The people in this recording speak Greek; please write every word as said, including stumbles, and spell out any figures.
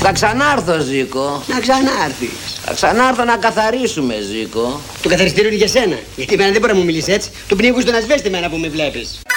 Θα ξανάρθω, Ζήκο. Να ξανάρθεις. Θα ξανάρθω να καθαρίσουμε, Ζήκο. Το καθαριστήριο είναι για σένα. Γιατί εμένα δεν μπορεί να μου μιλήσει έτσι. Το πνίγω στον ασβέστη εμένα που με βλέπεις.